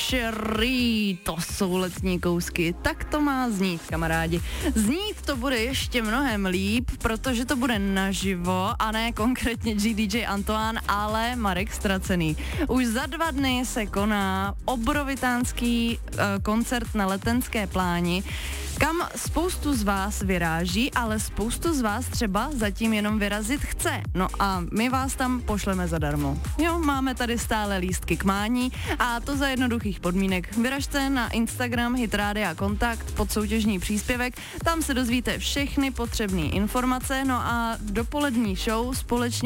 Sherry, to jsou letní kousky. Tak to má znít, kamarádi. Znít to bude ještě mnohem líp, protože to bude naživo a ne konkrétně GDJ Antoine, ale Marek Ztracený. Už za 2 dny se koná obrovitánský koncert na Letenské pláni, kam spoustu z vás vyráží, ale spoustu z vás třeba zatím jenom vyrazit chce. No a my vás tam pošleme zadarmo. Jo, máme tady stále lístky k mání a to za jednoduchých podmínek. Vyražte na Instagram Hit Rádia Kontakt pod soutěžní příspěvek, tam se dozvíte všechny potřebné informace, no a dopolední show společně